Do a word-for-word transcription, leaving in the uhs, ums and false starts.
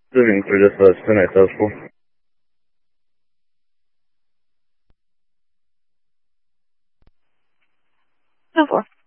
Zooming for this uh, Senate South School. Go for.